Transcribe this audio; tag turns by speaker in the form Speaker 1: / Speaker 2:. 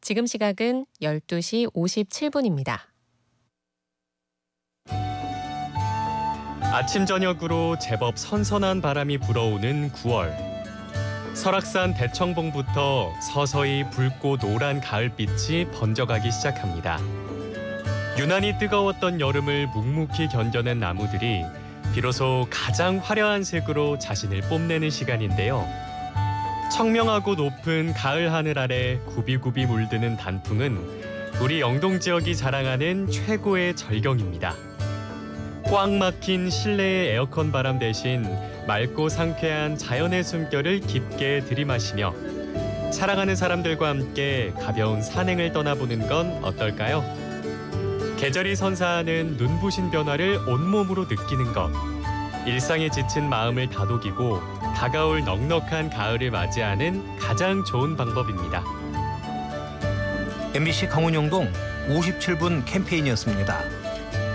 Speaker 1: 지금 시각은 12시 57분입니다.
Speaker 2: 아침 저녁으로 제법 선선한 바람이 불어오는 9월. 설악산 대청봉부터 서서히 붉고 노란 가을빛이 번져가기 시작합니다. 유난히 뜨거웠던 여름을 묵묵히 견뎌낸 나무들이 비로소 가장 화려한 색으로 자신을 뽐내는 시간인데요. 청명하고 높은 가을 하늘 아래 굽이굽이 물드는 단풍은 우리 영동 지역이 자랑하는 최고의 절경입니다. 꽉 막힌 실내의 에어컨 바람 대신 맑고 상쾌한 자연의 숨결을 깊게 들이마시며 사랑하는 사람들과 함께 가벼운 산행을 떠나보는 건 어떨까요? 계절이 선사하는 눈부신 변화를 온몸으로 느끼는 것. 일상에 지친 마음을 다독이고 다가올 넉넉한 가을을 맞이하는 가장 좋은 방법입니다.
Speaker 3: MBC 강원영동 57분 캠페인이었습니다.